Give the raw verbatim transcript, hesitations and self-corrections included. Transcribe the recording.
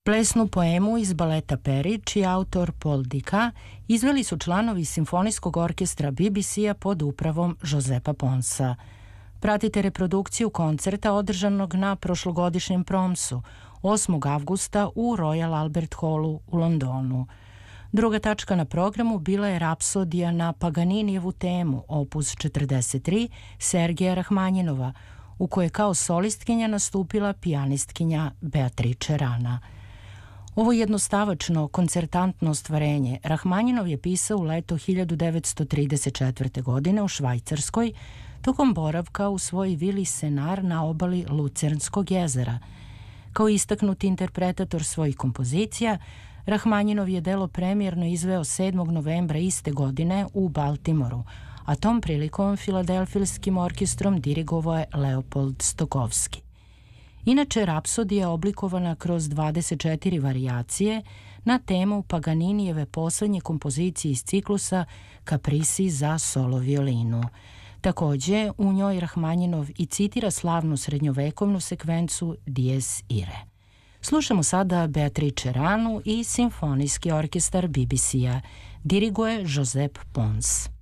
Plesnu poemu iz baleta Peri, čiji autor Paul Dika, izveli su članovi Simfonijskog orkestra B B C-a pod upravom Josepa Ponsa. Pratite reprodukciju koncerta održanog na prošlogodišnjem promsu, osmog avgusta u Royal Albert Hallu u Londonu. Druga tačka na programu bila je Rapsodija na Paganinijevu temu, opus četrdeset tri, Sergeja Rahmanjinova, u kojoj kao solistkinja nastupila pijanistkinja Beatrice Rana. Ovo jednostavačno, koncertantno ostvarenje Rahmanjinov je pisao u leto hiljadu devetsto trideset četvrte. godine u Švajcarskoj, tokom boravka u svojoj vili Senar na obali Lucernskog jezera. Kao istaknuti interpretator svojih kompozicija, Rahmanjinov je delo premijerno izveo sedmog novembra iste godine u Baltimoru, a tom prilikom Filadelfijskim orkestrom dirigovao je Leopold Stokowski. Inače, Rapsodija je oblikovana kroz dvadeset četiri varijacije na temu Paganinijeve poslednje kompozicije iz ciklusa Kaprisi za solo violinu. Takođe, u njoj Rahmanjinov i citira slavnu srednjovekovnu sekvencu Dies Irae. Slušamo sada Beatrice Ranu i Simfonijski orkestar B B C-a. Diriguje Josep Pons.